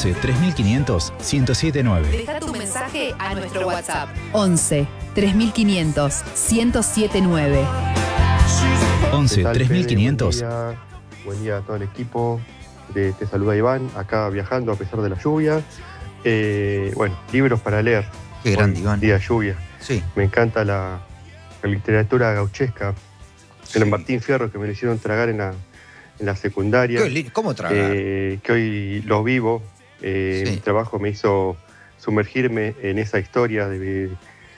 11 3500 1079. Deja tu mensaje a nuestro WhatsApp. 11 3500 1079. 11 tal, 3500. Fede? Buen día a todo el equipo. Te saluda Iván, acá viajando a pesar de la lluvia. Bueno, libros para leer. Qué grande, Iván. Día de lluvia. Sí. Me encanta la literatura gauchesca. Sí. El Martín Fierro que me lo hicieron tragar en la secundaria. ¿Cómo tragar? Que hoy lo vivo. Sí. Mi trabajo me hizo sumergirme en esa historia de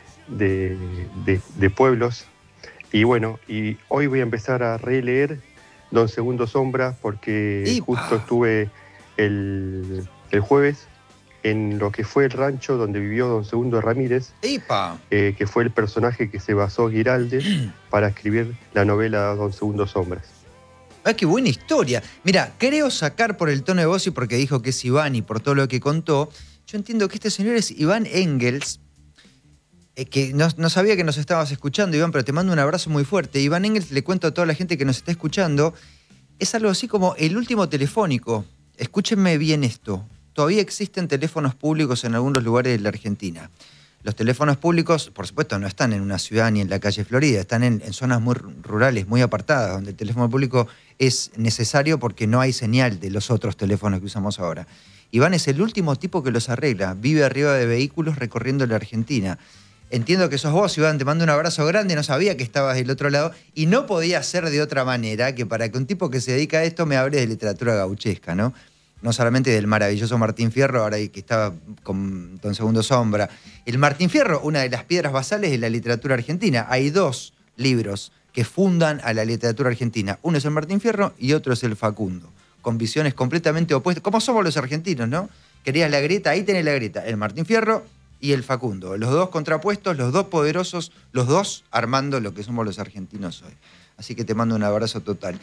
pueblos. Y bueno, y hoy voy a empezar a releer Don Segundo Sombra porque justo estuve el jueves en lo que fue el rancho donde vivió Don Segundo Ramírez, que fue el personaje que se basó Giraldes para escribir la novela Don Segundo Sombras. ¡Ah, qué buena historia! Mira, creo sacar por el tono de voz y porque dijo que es Iván y por todo lo que contó, yo entiendo que este señor es Iván Engels, que no sabía que nos estabas escuchando, Iván, pero te mando un abrazo muy fuerte. Iván Engels, le cuento a toda la gente que nos está escuchando, es algo así como el último telefónico. Escúchenme bien esto. Todavía existen teléfonos públicos en algunos lugares de la Argentina. Los teléfonos públicos, por supuesto, no están en una ciudad ni en la calle Florida, están en zonas muy rurales, muy apartadas, donde el teléfono público es necesario porque no hay señal de los otros teléfonos que usamos ahora. Iván es el último tipo que los arregla, vive arriba de vehículos recorriendo la Argentina. Entiendo que sos vos, Iván, te mando un abrazo grande, no sabía que estabas del otro lado y no podía ser de otra manera que para que un tipo que se dedica a esto me hable de literatura gauchesca, ¿no? No solamente del maravilloso Martín Fierro, ahora que estaba con Don Segundo Sombra. El Martín Fierro, una de las piedras basales de la literatura argentina. Hay dos libros que fundan a la literatura argentina. Uno es el Martín Fierro y otro es el Facundo, con visiones completamente opuestas. ¿Cómo somos los argentinos, no? Querías la grieta, ahí tenés la grieta. El Martín Fierro y el Facundo. Los dos contrapuestos, los dos poderosos, los dos armando lo que somos los argentinos hoy. Así que te mando un abrazo total.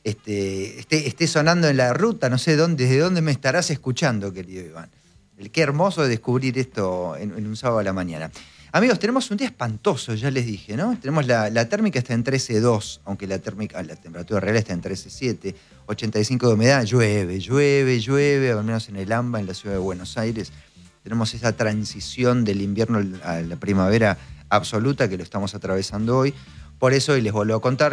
Esté sonando en la ruta, no sé desde dónde me estarás escuchando, querido Iván. Qué hermoso descubrir esto en un sábado a la mañana. Amigos, tenemos un día espantoso, ya les dije, ¿no? Tenemos la térmica está en 13.2, aunque la temperatura real está en 13.7, 85 de humedad, llueve, al menos en el AMBA, en la ciudad de Buenos Aires. Tenemos esa transición del invierno a la primavera absoluta que lo estamos atravesando hoy. Por eso hoy les vuelvo a contar